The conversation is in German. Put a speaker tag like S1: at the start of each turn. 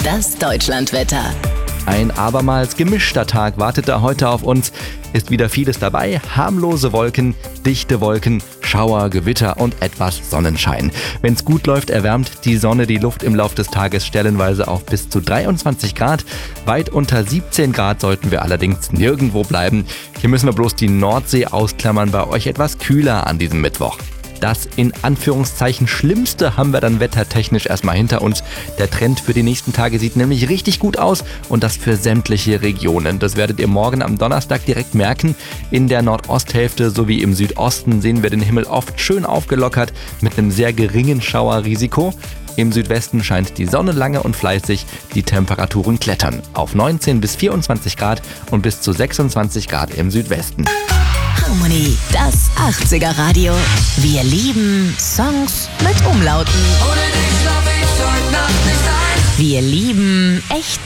S1: Das Deutschlandwetter.
S2: Ein abermals gemischter Tag wartet da heute auf uns. Ist wieder vieles dabei. Harmlose Wolken, dichte Wolken, Schauer, Gewitter und etwas Sonnenschein. Wenn's gut läuft, erwärmt die Sonne die Luft im Lauf des Tages stellenweise auf bis zu 23 Grad. Weit unter 17 Grad sollten wir allerdings nirgendwo bleiben. Hier müssen wir bloß die Nordsee ausklammern, bei euch etwas kühler an diesem Mittwoch. Das in Anführungszeichen Schlimmste haben wir dann wettertechnisch erstmal hinter uns. Der Trend für die nächsten Tage sieht nämlich richtig gut aus und das für sämtliche Regionen. Das werdet ihr morgen am Donnerstag direkt merken. In der Nordosthälfte sowie im Südosten sehen wir den Himmel oft schön aufgelockert mit einem sehr geringen Schauerrisiko. Im Südwesten scheint die Sonne lange und fleißig, die Temperaturen klettern auf 19 bis 24 Grad und bis zu 26 Grad im Südwesten.
S1: Harmony, das 80er Radio. Wir lieben Songs mit Umlauten.
S3: Ohne dich schlaf ich heute Nacht nicht ein.
S1: Wir lieben echten